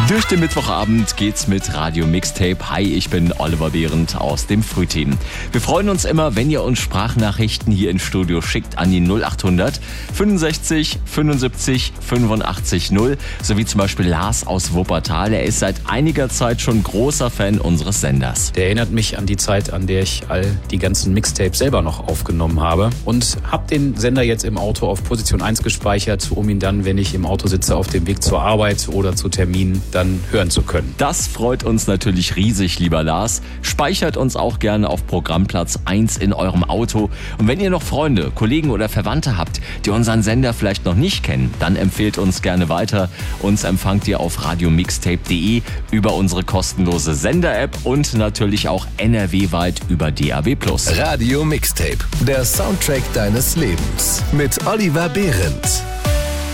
Durch den Mittwochabend geht's mit Radio Mixtape. Hi, ich bin Oliver Behrendt aus dem Frühteam. Wir freuen uns immer, wenn ihr uns Sprachnachrichten hier ins Studio schickt an die 0800 65 75 85 0, sowie zum Beispiel Lars aus Wuppertal. Er ist seit einiger Zeit schon großer Fan unseres Senders. Der erinnert mich an die Zeit, an der ich all die ganzen Mixtapes selber noch aufgenommen habe und habe den Sender jetzt im Auto auf Position 1 gespeichert, um ihn dann, wenn ich im Auto sitze, auf dem Weg zur Arbeit oder zu Terminen, dann hören zu können. Das freut uns natürlich riesig, lieber Lars. Speichert uns auch gerne auf Programmplatz 1 in eurem Auto. Und wenn ihr noch Freunde, Kollegen oder Verwandte habt, die unseren Sender vielleicht noch nicht kennen, dann empfehlt uns gerne weiter. Uns empfangt ihr auf radiomixtape.de über unsere kostenlose Sender-App und natürlich auch NRW-weit über DAB+. Radio Mixtape, der Soundtrack deines Lebens mit Oliver Behrendt.